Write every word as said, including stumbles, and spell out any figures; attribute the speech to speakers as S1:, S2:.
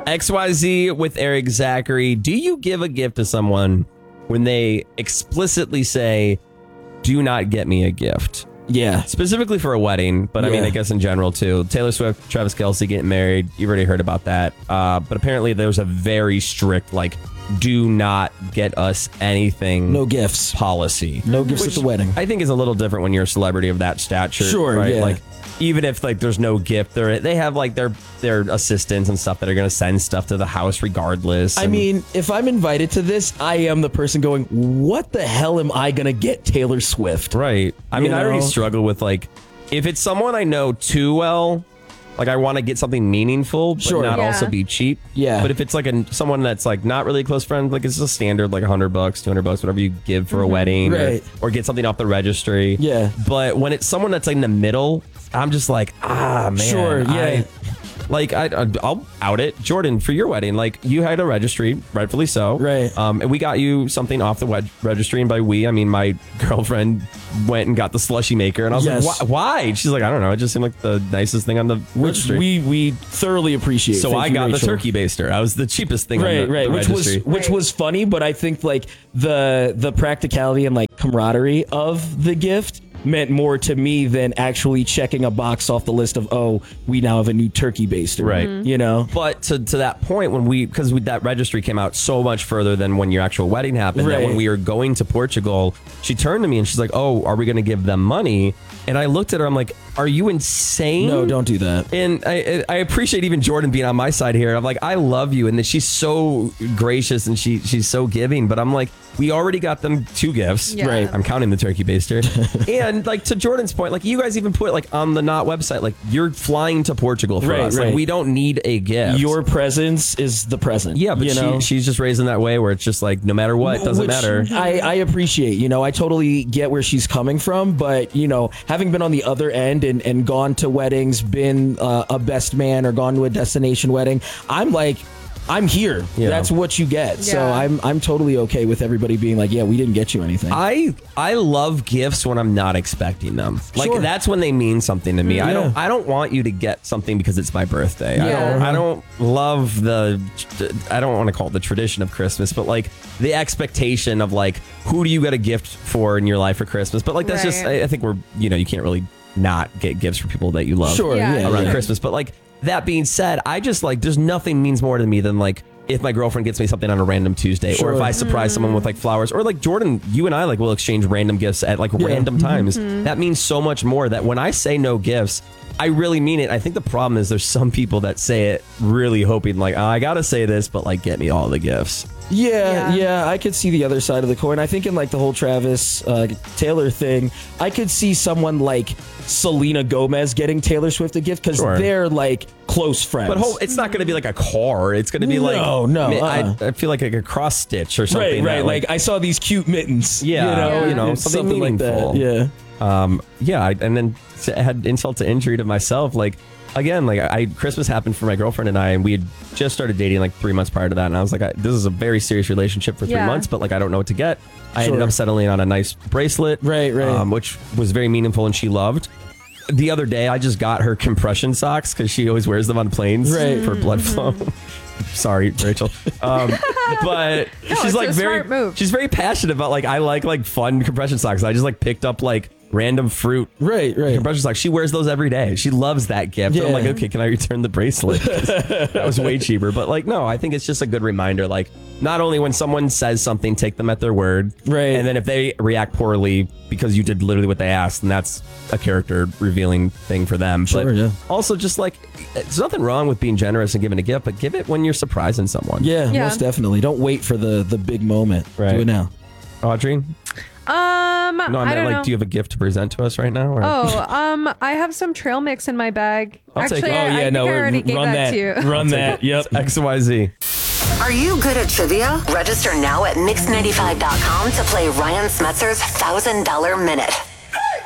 S1: X Y Z with Eric Zachary. Do you give a gift to someone when they explicitly say, do not get me a gift?
S2: Yeah.
S1: Specifically for a wedding, but I
S2: Yeah.
S1: mean, I guess in general too. Taylor Swift, Travis Kelce getting married. You've already heard about that. Uh, but apparently there's a very strict, like, do not get us anything.
S2: No gifts.
S1: Policy.
S2: No gifts at the wedding.
S1: I think is a little different when you're a celebrity of that stature.
S2: Sure,
S1: right?
S2: yeah.
S1: Like, even if like there's no gift, they they have like their their assistants and stuff that are going to send stuff to the house regardless.
S2: I
S1: and-
S2: mean, if I'm invited to this, I am the person going, what the hell am I going to get Taylor Swift?
S1: Right. I
S2: You
S1: mean, I already
S2: know?
S1: struggle with like, if it's someone I know too well, like I want to get something meaningful, but
S2: Sure.
S1: not
S3: Yeah.
S1: also be cheap.
S2: Yeah.
S1: But if it's like a, someone that's like not really a close friend, like it's a standard, like a hundred bucks, two hundred bucks, whatever you give for a wedding,
S2: Right.
S1: or, or get something off the registry.
S2: Yeah.
S1: But when it's someone that's like in the middle, I'm just like, ah, man.
S2: Sure, yeah.
S1: I- like I, I'll out it, Jordan, for your wedding. Like you had a registry, rightfully so,
S2: Right.
S1: Um, and we got you something off the wed- registry, and by we, I mean my girlfriend went and got the slushy maker, and I was
S2: Yes.
S1: like, why? why? She's like, I don't know, it just seemed like the nicest thing on the
S2: Which
S1: registry.
S2: we we thoroughly appreciate.
S1: so
S2: Thank
S1: I
S2: you,
S1: got the
S2: Rachel.
S1: turkey baster. I was the cheapest thing
S2: Right,
S1: on the,
S2: right,
S1: the
S2: which was
S1: registry.
S2: which
S3: Right.
S2: was funny, but I think like the the practicality and like camaraderie of the gift meant more to me than actually checking a box off the list of, oh, we now have a new turkey baster.
S1: Right.
S3: Mm-hmm.
S2: You know?
S1: But to, to that point, when we, because that registry came out so much further than when your actual wedding happened, that
S2: Right.
S1: when we were going to Portugal, she turned to me and she's like, oh, are we going to give them money? And I looked at her, I'm like, are you insane?
S2: No, don't do that.
S1: And I, I appreciate even Jordan being on my side here. I'm like, I love you, and that she's so gracious and she she's so giving. But I'm like, we already got them two gifts.
S3: Yeah. Right.
S1: I'm counting the turkey baster. And like to Jordan's point, like you guys even put like on the Knot website, like you're flying to Portugal for
S2: Right,
S1: us.
S2: right.
S1: Like we don't need a gift.
S2: Your presence is the present.
S1: yeah, but
S2: you
S1: she,
S2: know?
S1: she's just raised in that way where it's just like no matter what, it doesn't
S2: Which
S1: matter.
S2: I, I appreciate, you know, I totally get where she's coming from, but you know, having been on the other end and, and gone to weddings, been uh, a best man or gone to a destination wedding, I'm like, I'm here.
S1: Yeah.
S2: That's what you get. So
S3: Yeah.
S2: I'm I'm totally okay with everybody being like, yeah, we didn't get you anything.
S1: I I love gifts when I'm not expecting them. Like
S2: Sure.
S1: that's when they mean something to me. I
S2: Yeah.
S1: don't I don't want you to get something because it's my birthday. I
S3: Yeah.
S1: don't I don't love the I don't want to call it the tradition of Christmas, but like the expectation of like who do you get a gift for in your life for Christmas? But like that's just
S3: Right.
S1: I, I think we're you know you can't really not get gifts for people that you love
S2: Sure,
S3: Yeah.
S2: yeah,
S1: around
S2: yeah.
S1: Christmas. But like that being said, I just like there's nothing means more to me than like if my girlfriend gets me something on a random Tuesday,
S2: Sure.
S1: or if I surprise someone with like flowers, or like Jordan, you and I like will exchange random gifts at like
S2: Yeah.
S1: random times. That means so much more. That when I say no gifts, I really mean it. I think the problem is there's some people that say it really hoping like oh, I gotta say this, but like get me all the gifts.
S2: Yeah,
S3: Yeah.
S2: yeah, I could see the other side of the coin. I think in like the whole Travis uh, Taylor thing, I could see someone like Selena Gomez getting Taylor Swift a gift because
S1: Sure.
S2: they're like close friends.
S1: But whole, it's not going to be like a car. It's going to be like
S2: No, no,
S1: I,
S2: uh-uh.
S1: I feel like, like a cross stitch or something.
S2: right, right.
S1: that,
S2: Like, I saw these cute mittens.
S1: Yeah,
S2: you know,
S3: Yeah.
S1: you know,
S2: It's
S1: something,
S2: like
S1: meaningful.
S2: that. Yeah.
S1: Um, yeah, I, and then to add insult to injury to myself, like again, like I Christmas happened for my girlfriend and I, and we had just started dating like three months prior to that, and I was like, I, this is a very serious relationship for three
S3: Yeah.
S1: months, but like I don't know what to get. I ended
S2: Sure.
S1: up settling on a nice bracelet,
S2: Right, right.
S1: um, which was very meaningful and she loved. The other day, I just got her compression socks because she always wears them on planes
S2: Right.
S1: for blood flow. Sorry, Rachel. Um, but she's
S3: it's
S1: like
S3: a
S1: very,
S3: smart move.
S1: she's very passionate about like I like like fun compression socks. I just like picked up like random fruit
S2: Right, right.
S1: compression socks. She wears those every day. She loves that gift. I'm
S2: Yeah.
S1: like, okay, can I return the bracelet? That was way cheaper. But like, no, I think it's just a good reminder. Like, not only when someone says something, take them at their word.
S2: Right.
S1: And then if they react poorly because you did literally what they asked, then that's a character revealing thing for them.
S2: Sure,
S1: but
S2: yeah.
S1: also just like, there's nothing wrong with being generous and giving a gift, but give it when you're surprising someone.
S2: Yeah,
S3: Yeah.
S2: most definitely. Don't wait for the the big moment.
S1: Right.
S2: Do it now.
S1: Audrey?
S3: Um,
S1: No, I,
S3: I,
S1: meant
S3: don't
S1: like,
S3: know.
S1: do you have a gift to present to us right now? Or?
S3: Oh, um, I have some trail mix in my bag.
S1: I'll take
S3: Actually,
S1: it.
S3: I,
S1: Oh,
S3: I
S2: yeah,
S3: think
S2: no,
S3: I already gave
S2: run
S3: that,
S2: that.
S3: to you.
S2: Run that. Yep.
S1: X Y Z.
S4: Are you good at trivia? Register now at mix ninety-five dot com to play Ryan Smetzer's one thousand dollar minute.